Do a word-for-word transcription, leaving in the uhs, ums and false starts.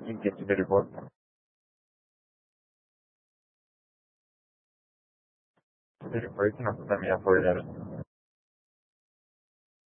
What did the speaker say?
in case of the report. The report is not let me afford that.